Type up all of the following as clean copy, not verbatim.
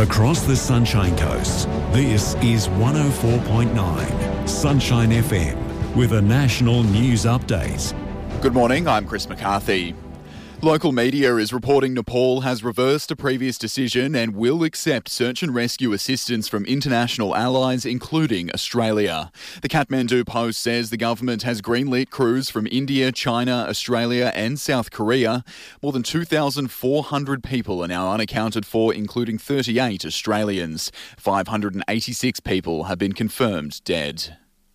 Across the Sunshine Coast, this is 104.9 Sunshine FM with a national news update. Good morning, I'm Chris McCarthy. Local media is reporting Nepal has reversed a previous decision and will accept search and rescue assistance from international allies, including Australia. The Kathmandu Post says the government has greenlit crews from India, China, Australia and South Korea. More than 2,400 people are now unaccounted for, including 38 Australians. 586 people have been confirmed dead.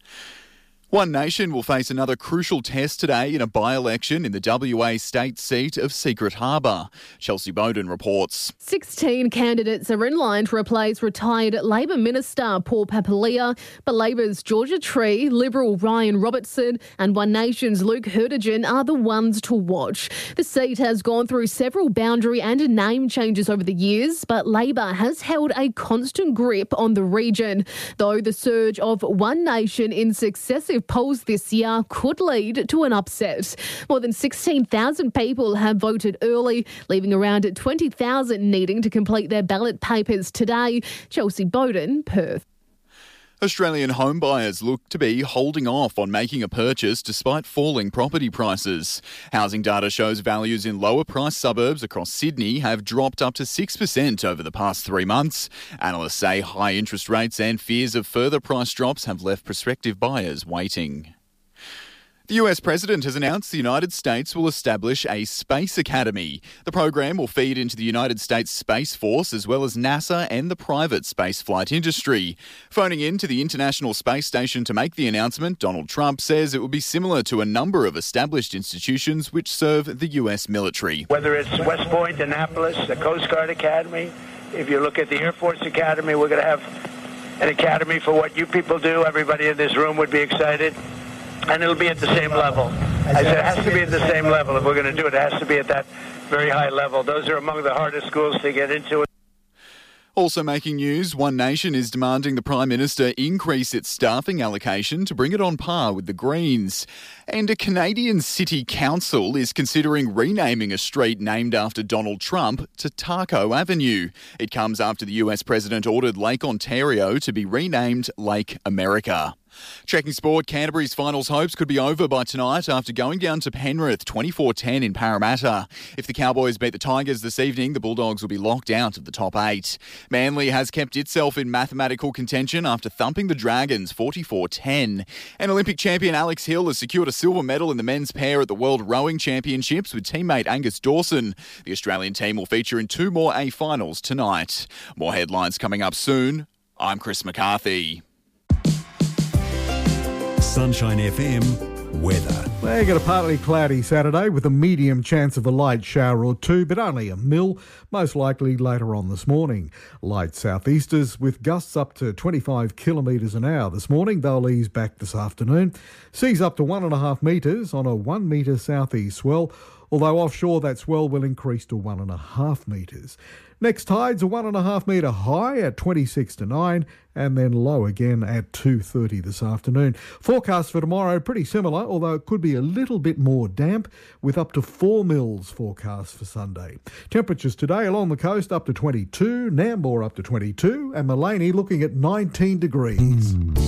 One Nation will face another crucial test today in a by-election in the WA state seat of Secret Harbour. Chelsea Bowden reports. 16 candidates are in line to replace retired Labor Minister Paul Papalia, but Labor's Georgia Tree, Liberal Ryan Robertson and One Nation's Luke Hurtigan are the ones to watch. The seat has gone through several boundary and name changes over the years, but Labor has held a constant grip on the region, though the surge of One Nation in successive polls this year could lead to an upset. More than 16,000 people have voted early, leaving around 20,000 needing to complete their ballot papers today. Chelsea Bowden, Perth. Australian home buyers look to be holding off on making a purchase despite falling property prices. Housing data shows values in lower price suburbs across Sydney have dropped up to 6% over the past 3 months. Analysts say high interest rates and fears of further price drops have left prospective buyers waiting. The US President has announced the United States will establish a space academy. The program will feed into the United States Space Force as well as NASA and the private spaceflight industry. Phoning in to the International Space Station to make the announcement, Donald Trump says it will be similar to a number of established institutions which serve the US military. Whether it's West Point, Annapolis, the Coast Guard Academy, if you look at the Air Force Academy, we're going to have an academy for what you people do. Everybody in this room would be excited. And it'll be at the same level. I said it has to be at the same level. If we're going to do it, it has to be at that very high level. Those are among the hardest schools to get into. Also making news, One Nation is demanding the Prime Minister increase its staffing allocation to bring it on par with the Greens. And a Canadian city council is considering renaming a street named after Donald Trump to Taco Avenue. It comes after the US President ordered Lake Ontario to be renamed Lake America. Checking sport, Canterbury's finals hopes could be over by tonight after going down to Penrith 24-10 in Parramatta. If the Cowboys beat the Tigers this evening, the Bulldogs will be locked out of the top 8. Manly has kept itself in mathematical contention after thumping the Dragons 44-10. And Olympic champion Alex Hill has secured a silver medal in the men's pair at the World Rowing Championships with teammate Angus Dawson. The Australian team will feature in 2 more A finals tonight. More headlines coming up soon. I'm Chris McCarthy. Sunshine FM weather. We're got a partly cloudy Saturday with a medium chance of a light shower or two, but only a mil, most likely later on this morning. Light southeasters with gusts up to 25 kilometres an hour this morning. They'll ease back this afternoon. Seas up to 1.5 metres on a 1 metre southeast swell, although offshore that swell will increase to 1.5 metres. Next tides a 1.5 metre high at 26 to 9 and then low again at 2:30 this afternoon. Forecast for tomorrow pretty similar, although it could be a little bit more damp with up to 4 mils forecast for Sunday. Temperatures today along the coast up to 22, Nambour up to 22 and Maleny looking at 19 degrees.